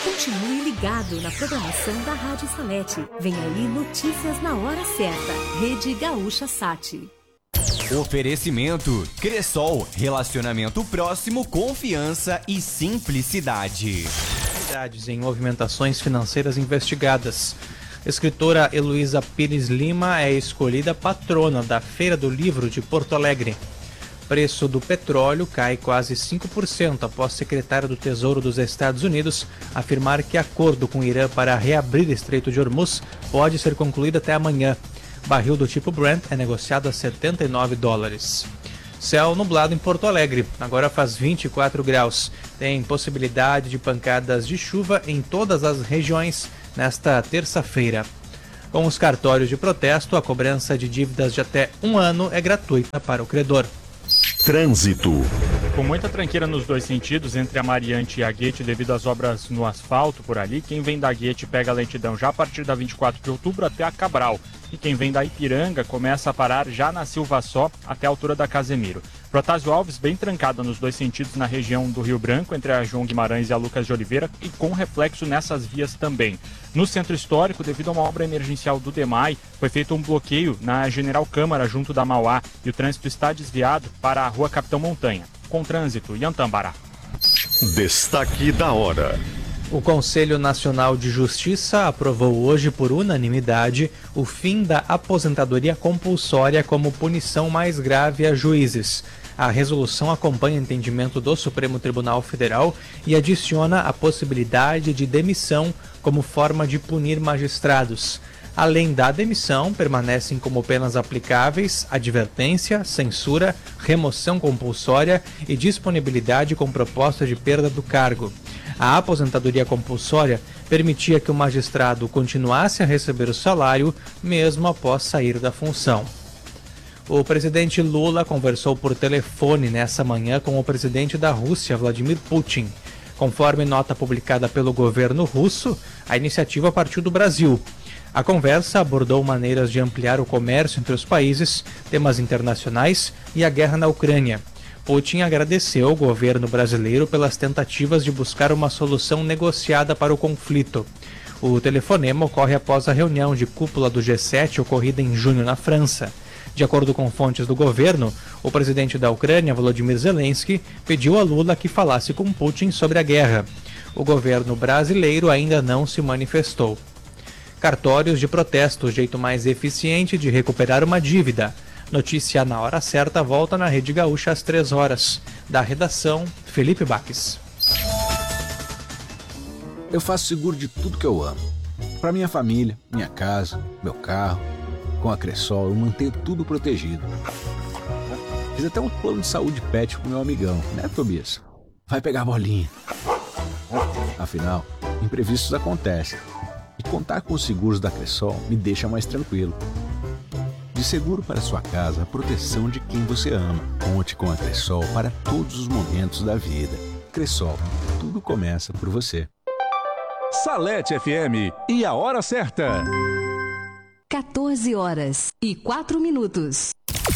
Continue ligado na programação da Rádio Salete. Vem aí notícias na hora certa. Rede Gaúcha Sat. Oferecimento Cressol, relacionamento próximo, confiança e simplicidade. Em movimentações financeiras investigadas. Escritora Heloísa Pires Lima é escolhida patrona da Feira do Livro de Porto Alegre. Preço do petróleo cai quase 5% após secretário do Tesouro dos Estados Unidos afirmar que acordo com o Irã para reabrir Estreito de Hormuz pode ser concluído até amanhã. Barril do tipo Brent é negociado a $79. Céu nublado em Porto Alegre, agora faz 24 graus. Tem possibilidade de pancadas de chuva em todas as regiões nesta terça-feira. Com os cartórios de protesto, a cobrança de dívidas de até 1 ano é gratuita para o credor. Trânsito. Com muita tranqueira nos dois sentidos, entre a Mariante e a Guete, devido às obras no asfalto por ali. Quem vem da Guete pega a lentidão já a partir da 24 de outubro até a Cabral. E quem vem da Ipiranga começa a parar já na Silva Só até a altura da Casemiro. Protásio Alves bem trancada nos dois sentidos na região do Rio Branco, entre a João Guimarães e a Lucas de Oliveira, e com reflexo nessas vias também. No centro histórico, devido a uma obra emergencial do DEMAI, foi feito um bloqueio na General Câmara, junto da Mauá, e o trânsito está desviado para a Rua Capitão Montanha. Com trânsito, Iantambará. Destaque da hora. O Conselho Nacional de Justiça aprovou hoje por unanimidade o fim da aposentadoria compulsória como punição mais grave a juízes. A resolução acompanha o entendimento do Supremo Tribunal Federal e adiciona a possibilidade de demissão como forma de punir magistrados. Além da demissão, permanecem como penas aplicáveis advertência, censura, remoção compulsória e disponibilidade com proposta de perda do cargo. A aposentadoria compulsória permitia que o magistrado continuasse a receber o salário mesmo após sair da função. O presidente Lula conversou por telefone nessa manhã com o presidente da Rússia, Vladimir Putin. Conforme nota publicada pelo governo russo, a iniciativa partiu do Brasil. A conversa abordou maneiras de ampliar o comércio entre os países, temas internacionais e a guerra na Ucrânia. Putin agradeceu ao governo brasileiro pelas tentativas de buscar uma solução negociada para o conflito. O telefonema ocorre após a reunião de cúpula do G7 ocorrida em junho na França. De acordo com fontes do governo, o presidente da Ucrânia, Volodymyr Zelensky, pediu a Lula que falasse com Putin sobre a guerra. O governo brasileiro ainda não se manifestou. Cartórios de protesto, o jeito mais eficiente de recuperar uma dívida. Notícia na hora certa volta na Rede Gaúcha às 3 horas. Da redação, Felipe Baques. Eu faço seguro de tudo que eu amo. Para minha família, minha casa, meu carro. Com a Cressol eu mantenho tudo protegido. Fiz até um plano de saúde pet com meu amigão, né, Tobias? Vai pegar a bolinha. Afinal, imprevistos acontecem. E contar com os seguros da Cressol me deixa mais tranquilo. De seguro para sua casa, a proteção de quem você ama. Conte com a Cressol para todos os momentos da vida. Cressol, tudo começa por você. Salete FM e a hora certa. 14h04.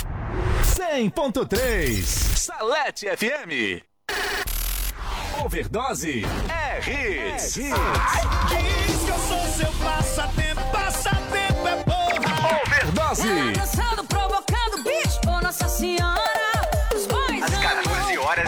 100.3 Salete FM. Overdose é hits. Diz que eu sou seu passatempo é porra. Overdose. Ela dançando, provocando, bicho, ô Nossa Senhora.